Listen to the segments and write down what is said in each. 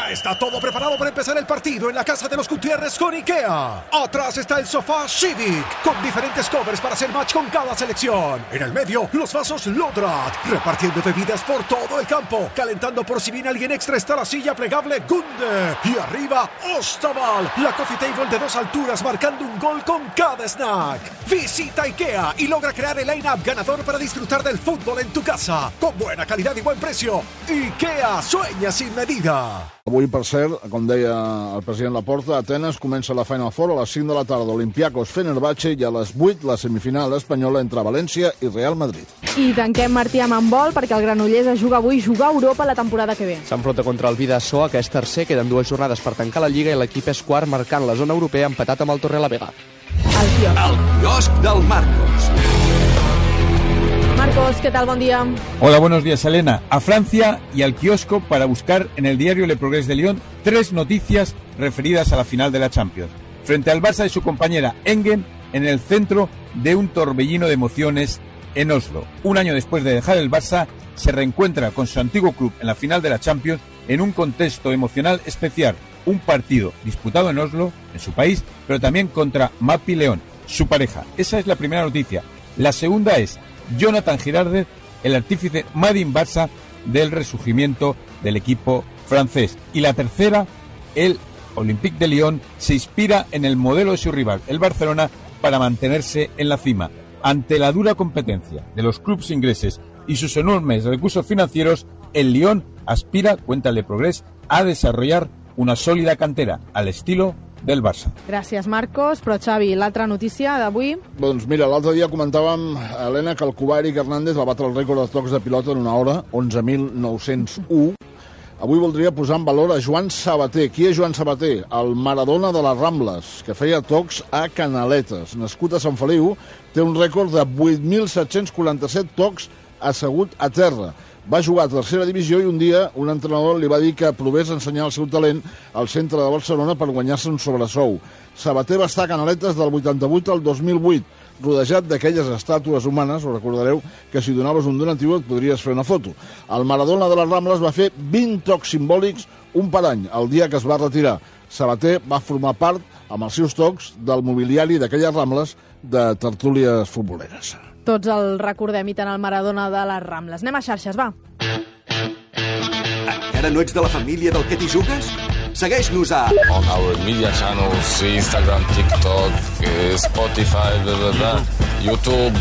Ya está todo preparado para empezar el partido en la casa de los Gutiérrez con IKEA. Atrás está el sofá Civic, con diferentes covers para hacer match con cada selección. En el medio, los vasos Lodrat, repartiendo bebidas por todo el campo. Calentando por si viene alguien extra está la silla plegable Gunde. Y arriba, Ostaval, la coffee table de 2 alturas marcando un gol con cada snack. Visita IKEA y logra crear el line-up ganador para disfrutar del fútbol en tu casa. Con buena calidad y buen precio. IKEA, sueña sin medida. Avui, per cert, com deia el president Laporta, a Atenes comença la Final Four a les 5 de la tarda, Olympiacos Fenerbahçe, i a les 8 la semifinal espanyola entre València i Real Madrid. I tanquem, Martí, amb handbol, perquè el Granollers es juga avui jugar a Europa la temporada que ve. S'enfronta contra el Bidasoa, que és tercer, queden 2 jornades per tancar la Lliga i l'equip és quart, marcant la zona europea empatat amb el Torrelavega. El quiosc del Marcos. Marcos, ¿qué tal? Buen día. Hola, buenos días, Elena. A Francia y al kiosco para buscar en el diario Le Progrès de Lyon 3 noticias referidas a la final de la Champions. Frente al Barça y su compañera Engen en el centro de un torbellino de emociones en Oslo. Un año después de dejar el Barça, se reencuentra con su antiguo club en la final de la Champions en un contexto emocional especial. Un partido disputado en Oslo, en su país, pero también contra Mapi León, su pareja. Esa es la primera noticia. La segunda es Jonathan Girardez, el artífice Made in Barça del resurgimiento del equipo francés. Y la tercera, el Olympique de Lyon se inspira en el modelo de su rival, el Barcelona, para mantenerse en la cima. Ante la dura competencia de los clubes ingleses y sus enormes recursos financieros, el Lyon aspira, cuenta Le Progrès, a desarrollar una sòlida cantera al estilo del Barça. Gràcies, Marcos. Però, Xavi, l'altra notícia d'avui? Doncs mira, l'altre dia comentàvem, Helena, que el cubà Eric Hernández va batre el rècord de tocs de pilota en una hora, 11.901. Avui voldria posar en valor a Joan Sabater. Qui és Joan Sabater? El Maradona de les Rambles, que feia tocs a Canaletes. Nascut a Sant Feliu, té un rècord de 8.747 tocs assegut a terra. Va jugar a tercera divisió i un dia un entrenador li va dir que provés ensenyar el seu talent al centre de Barcelona per guanyar-se un sobresou. Sabater va estar a Canaletes del 88 al 2008, rodejat d'aquelles estàtues humanes, ho recordareu, que si donaves un donatiu et podries fer una foto. El Maradona de les Rambles va fer 20 tocs simbòlics, un per any, el dia que es va retirar. Sabater va formar part, amb els seus tocs, del mobiliari d'aquelles Rambles de tertúlies futboleres. Tots el recordem, i tant el Maradona de les Rambles. Anem a xarxes, va. Encara no ets de la família del Que t'hi jugues? Segueix-nos a... On our media channels, Instagram, TikTok, Spotify, YouTube,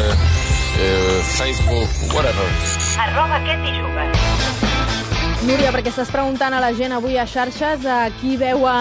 Facebook, whatever. @Que t'hi jugues. Núria, perquè estàs preguntant a la gent avui a xarxes a qui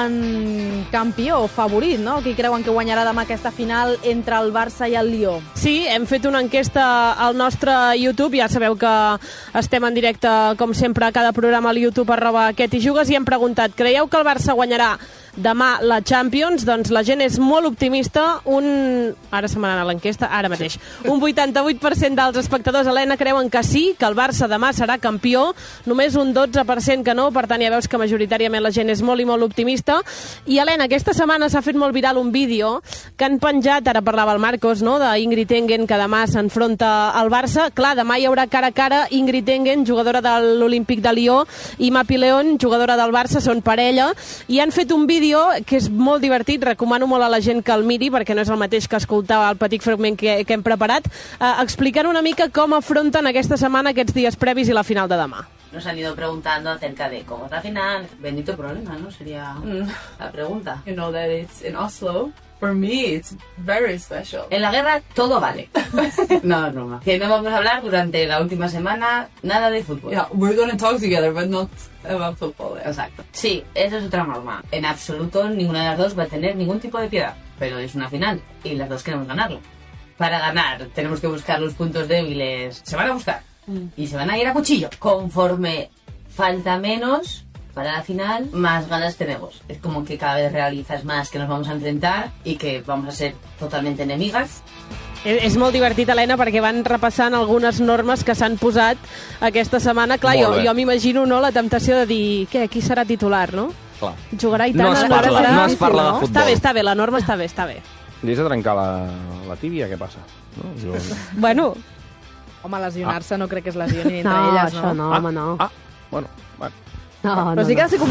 veuen campió o favorit, no? Qui creuen que guanyarà demà aquesta final entre el Barça i el Lió? Sí, hem fet una enquesta al nostre YouTube, ja sabeu que estem en directe, com sempre, a cada programa al YouTube, @Que t'hi jugues, i hem preguntat, creieu que el Barça guanyarà demà la Champions? Doncs la gent és molt optimista, ara se m'ha anat l'enquesta, ara mateix. Un 88% dels espectadors, Helena, creuen que sí, que el Barça demà serà campió, només un 12% que no, per tant ja veus que majoritàriament la gent és molt i molt optimista. I Helena, aquesta setmana s'ha fet molt viral un vídeo que han penjat, ara parlava el Marcos, no?, d'Ingrid Engen, que demà s'enfronta al Barça. Clar, demà hi haurà cara a cara Ingrid Engen, jugadora de l'Olímpic de Lió, i Mapi León, jugadora del Barça, són parella, i han fet un vídeo que és molt divertit, recomano molt a la gent que el miri, perquè no és el mateix que escoltar el petit fragment que hem preparat, explicant una mica com afronten aquesta setmana, aquests dies previs i la final de demà. Nos han ido preguntando acerca de cómo es la final. Bendito problema, ¿no? Sería la pregunta. You know that it's in Oslo. For me, it's very special. En la guerra todo vale. No, es broma. Que no vamos a hablar durante la última semana nada de fútbol. Yeah, we're going to talk together, but not about football. Yeah. Exacto. Sí, eso es otra norma. En absoluto ninguna de las dos va a tener ningún tipo de piedad. Pero es una final y las dos queremos ganarlo. Para ganar tenemos que buscar los puntos débiles. Se van a buscar. Y se van a ir a cuchillo. Conforme falta menos para la final, más ganas tenemos. Es como que cada vez realizas más que nos vamos a enfrentar y que vamos a ser totalmente enemigas. És molt divertit, Helena, perquè van repassant algunes normes que s'han posat aquesta setmana. Clar, jo m'imagino, no, la temptació de dir, què, qui serà titular, no? Clar. Jugarà i tant. No es parla de futbol. Està bé, la norma està bé. Li has de trencar la tíbia, què passa? No? Bueno... Home, lesionar-se no crec que es lesionin entre no, elles, no? Això no, home, no. Bueno. No, però sí que ha de ser